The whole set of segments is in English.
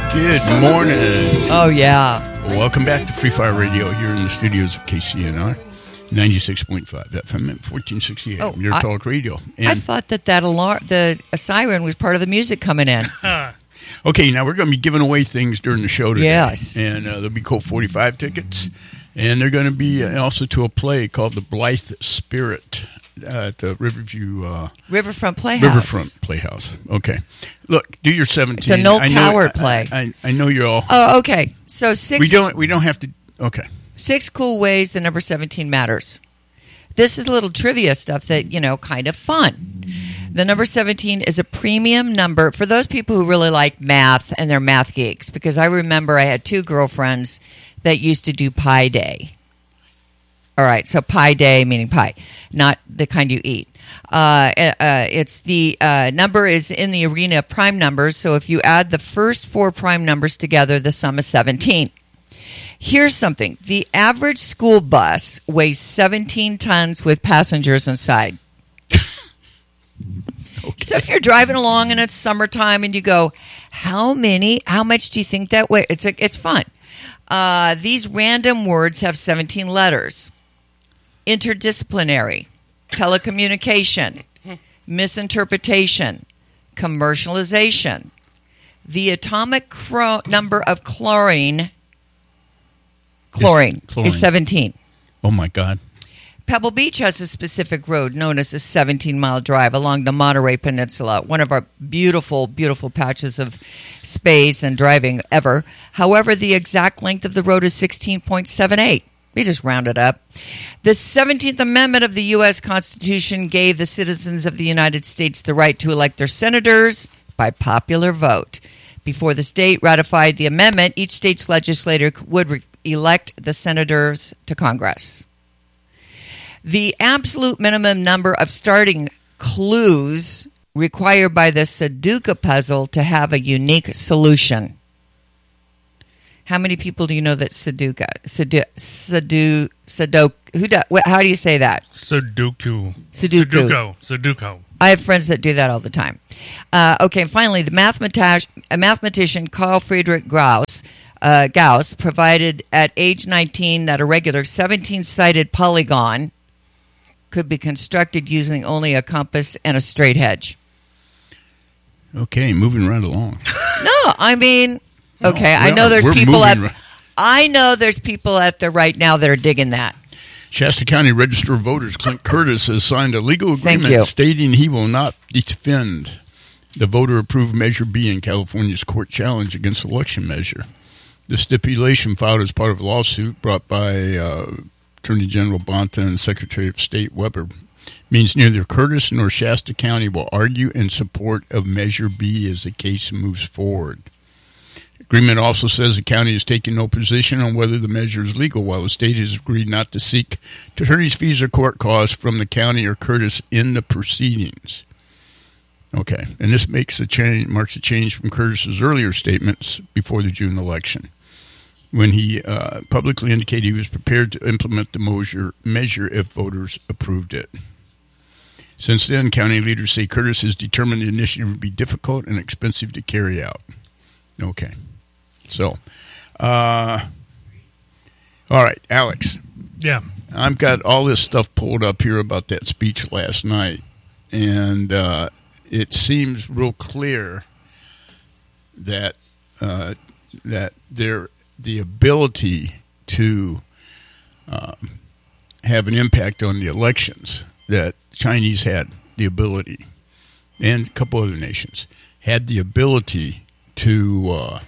Good morning. Oh, yeah. Welcome back to Free Fire Radio here in the studios of KCNR, 96.5 FM, 1460 AM, your talk radio. And I thought that alarm, the siren was part of the music coming in. Okay, now we're going to be giving away things during the show today. Yes. And there'll be Colt 45 tickets, and they're going to be also to a play called The Blythe Spirit at the Riverfront Playhouse. Riverfront Playhouse. Okay. Look, do your 17. It's a Noel Coward play. I know you're all. Oh, okay. So six. We don't have to. Okay. 6 cool ways the number 17 matters. This is a little trivia stuff that, kind of fun. The number 17 is a premium number for those people who really like math and they're math geeks, because I remember I had 2 girlfriends that used to do Pi Day. All right, so Pi Day meaning pie, not the kind you eat. It's the number is in the arena of prime numbers, so if you add the first 4 prime numbers together, the sum is 17. Here's something. The average school bus weighs 17 tons with passengers inside. Okay. So if you're driving along and it's summertime and you go, how much do you think that weighs? It's fun. These random words have 17 letters. Interdisciplinary, telecommunication, misinterpretation, commercialization. The atomic number of chlorine is 17. Oh, my God. Pebble Beach has a specific road known as a 17-mile drive along the Monterey Peninsula, one of our beautiful, beautiful patches of space and driving ever. However, the exact length of the road is 16.78. We just round it up. The 17th Amendment of the U.S. Constitution gave the citizens of the United States the right to elect their senators by popular vote. Before the state ratified the amendment, each state's legislator would elect the senators to Congress. The absolute minimum number of starting clues required by the Sudoku puzzle to have a unique solution. How many people do you know that Sudoku? How do you say that? Sudoku. I have friends that do that all the time. Okay, finally, the mathematician Carl Friedrich Gauss provided at age 19 that a regular 17-sided polygon could be constructed using only a compass and a straight edge. Okay, moving right along. No, I mean... Okay, I know there's people out there right now that are digging that. Shasta County Register of Voters Clint Curtis has signed a legal agreement stating he will not defend the voter-approved Measure B in California's court challenge against the election measure. The stipulation filed as part of a lawsuit brought by Attorney General Bonta and Secretary of State Weber means neither Curtis nor Shasta County will argue in support of Measure B as the case moves forward. Agreement also says the county is taking no position on whether the measure is legal, while the state has agreed not to seek attorney's fees or court costs from the county or Curtis in the proceedings. Okay, and this marks a change from Curtis's earlier statements before the June election, when he publicly indicated he was prepared to implement the measure if voters approved it. Since then, county leaders say Curtis is determined the initiative would be difficult and expensive to carry out. Okay. So, all right, Alex. Yeah. I've got all this stuff pulled up here about that speech last night, and it seems real clear that the ability to have an impact on the elections, that Chinese had the ability, and a couple other nations had the ability to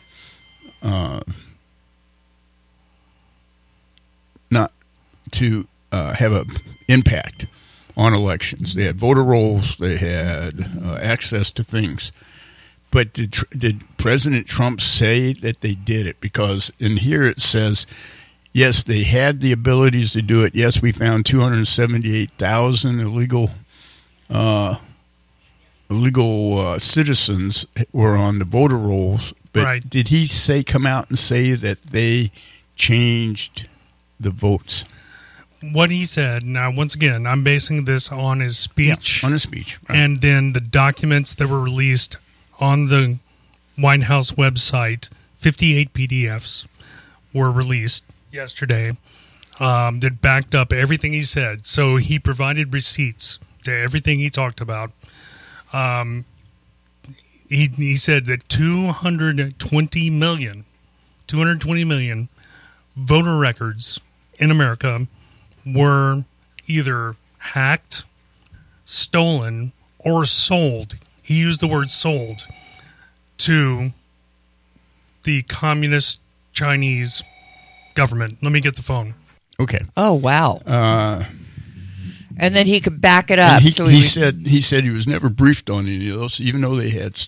not to have an impact on elections. They had voter rolls. They had access to things. But did President Trump say that they did it? Because in here it says, yes, they had the abilities to do it. Yes, we found 278,000 illegal citizens were on the voter rolls. But right. Did he come out and say that they changed the votes? What he said, now once again, I'm basing this on his speech. Yeah, on his speech. Right. And then the documents that were released on the White House website 58 PDFs were released yesterday that backed up everything he said. So he provided receipts to everything he talked about. He said that 220 million voter records in America were either hacked, stolen, or sold. He used the word sold to the communist Chinese government. Let me get the phone. Okay. Oh, wow. And then he could back it up. He said he was never briefed on any of those, even though they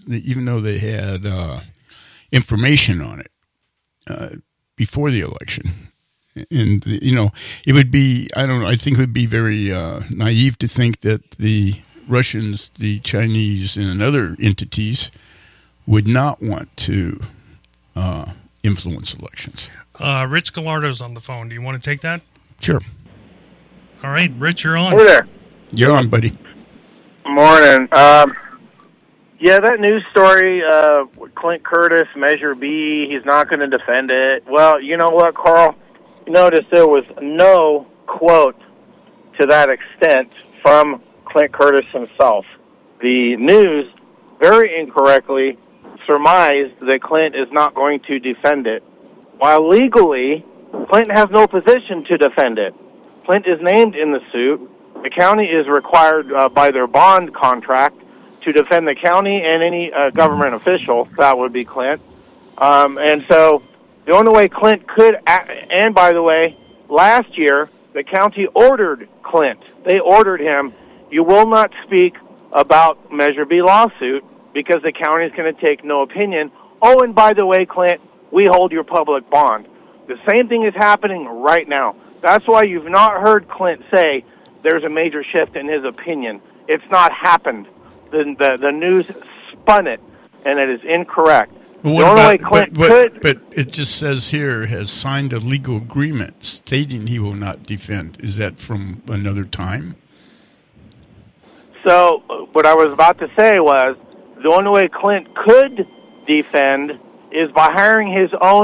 had information on it before the election. And it would be, I don't know, I think it would be very naive to think that the Russians, the Chinese, and other entities would not want to influence elections. Rich Gallardo's on the phone. Do you want to take that? Sure. All right, Rich, you're on. Hey there. You're on, buddy. Morning. Yeah, that news story, Clint Curtis, Measure B, he's not going to defend it. Well, you know what, Carl? Notice there was no quote to that extent from Clint Curtis himself. The news very incorrectly surmised that Clint is not going to defend it, while legally, Clint has no position to defend it. Clint is named in the suit. The county is required by their bond contract to defend the county and any government official. That would be Clint. And so the only way Clint could, and by the way, last year, the county ordered Clint. They ordered him, you will not speak about Measure B lawsuit because the county is going to take no opinion. Oh, and by the way, Clint, we hold your public bond. The same thing is happening right now. That's why you've not heard Clint say there's a major shift in his opinion. It's not happened. The news spun it, and it is incorrect. Well, the only way Clint could... But it just says here, has signed a legal agreement stating he will not defend. Is that from another time? So what I was about to say was, the only way Clint could defend is by hiring his own